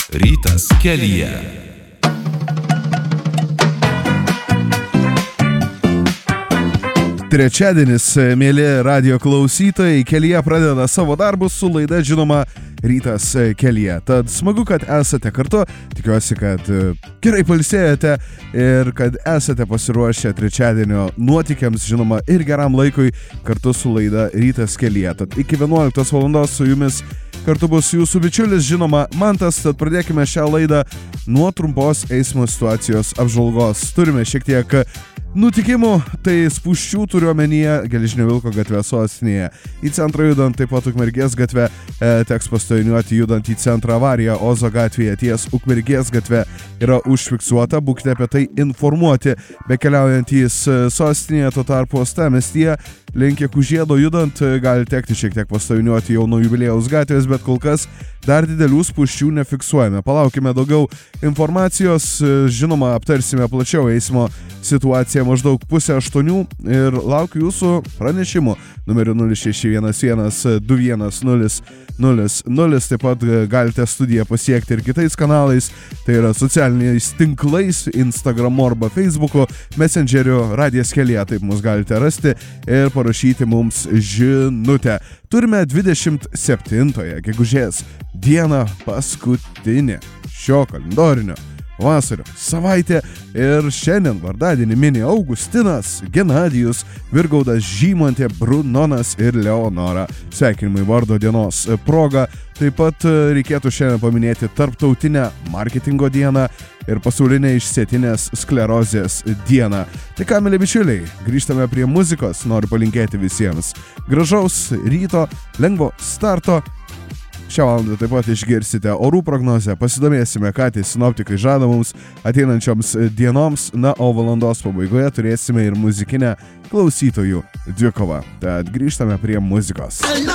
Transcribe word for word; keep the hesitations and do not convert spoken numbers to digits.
Rytas kelyje. Trečiadienis, mėly radijo klausytojai, kelyje pradeda savo darbus su laida, žinoma, Rytas kelyje. Tad smagu, kad esate kartu, tikiuosi, kad gerai pailsėjote ir kad esate pasiruošę trečiadienio nuotykiams, žinoma, ir geram laikui kartu su laida Rytas kelyje. Tad iki vienuoliktos valandos su jumis kartu bus jūsų bičiulis, žinoma, Mantas, tad pradėkime šią laidą nuo trumpos eismo situacijos apžvalgos. Turime šiek tiek nutikimų, tai spūsčių turiuomenyje Geležinio Vilko gatve sostinėje. Į centrą judant, taip pat Ukmergės gatve, e, teks pastojiniuoti judant į centrą avariją. Ozo gatvėje ties Ukmergės gatve yra užfiksuota, būkite apie tai informuoti. Bekeliaujantys sostinėje, tuo tarpu uostamiestyje link Kužiedo judant gali tekti šiek tiek pastojiniuoti jau nuo Jubiliejaus gatvės, bet kol kas dar didelių spūsčių nefiksuojame. Palaukime daugiau informacijos, žinoma, aptarsime plačiau eismo situaciją maždaug pusę aštuonių ir laukiu jūsų pranešimų numeriu nulis šeši vienas vienas du vienas nulis nulis nulis. Taip pat galite studiją pasiekti ir kitais kanalais, tai yra socialiniais tinklais, Instagramu arba Facebooku, Messengeriu, Radijas kelyje, taip mus galite rasti ir parašyti mums žinutę. Turime dvidešimt septintąją gegužės dieną, paskutinė šio kalendorinio vasario savaitė ir šiandien vardadienį mini Augustinas, Genadijus, Virgaudas, Žymantė, Brunonas ir Leonora. Sveikinimai vardo dienos proga. Taip pat reikėtų šiandien paminėti Tarptautinę marketingo dieną ir pasaulinę išsėtinės sklerozės dieną. Tai ką, mėly bičiuliai, grįžtame prie muzikos, noriu palinkėti visiems gražaus ryto, lengvo starto. Šią valandą taip pat išgirsite orų prognozę, pasidomėsime, ką tai sinoptikai žada mums ateinančioms dienoms, na, o valandos pabaigoje turėsime ir muzikinę klausytojų dvikovą. Tad grįžtame prie muzikos.